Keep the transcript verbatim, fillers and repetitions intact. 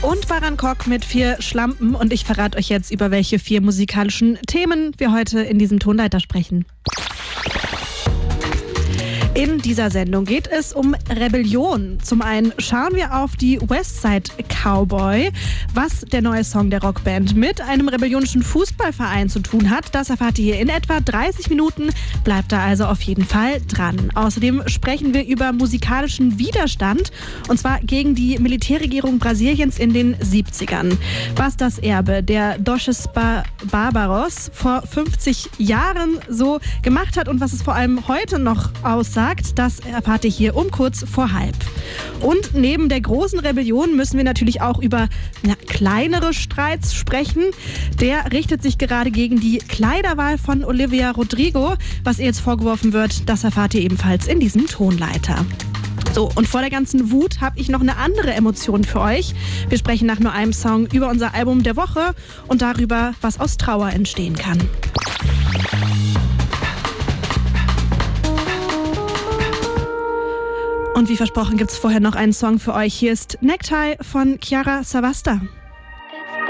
Und Baran Kok mit vier Schlampen. Und ich verrate euch jetzt, über welche vier musikalischen Themen wir heute in diesem Tonleiter sprechen. In dieser Sendung geht es um Rebellion. Zum einen schauen wir auf die Westside Cowboy. Was der neue Song der Rockband mit einem rebellionischen Fußballverein zu tun hat, das erfahrt ihr hier in etwa dreißig Minuten. Bleibt da also auf jeden Fall dran. Außerdem sprechen wir über musikalischen Widerstand, und zwar gegen die Militärregierung Brasiliens in den siebzigern. Was das Erbe der Doces Bar- Barbaros vor fünfzig Jahren so gemacht hat und was es vor allem heute noch aussagt, das erfahrt ihr hier um kurz vor halb. Und neben der großen Rebellion müssen wir natürlich auch über ja, kleinere Streits sprechen. Der richtet sich gerade gegen die Kleiderwahl von Olivia Rodrigo. Was ihr jetzt vorgeworfen wird, das erfahrt ihr ebenfalls in diesem Tonleiter. So, und vor der ganzen Wut habe ich noch eine andere Emotion für euch. Wir sprechen nach nur einem Song über unser Album der Woche und darüber, was aus Trauer entstehen kann. Und wie versprochen gibt es vorher noch einen Song für euch. Hier ist Necktie von Chiara Savasta.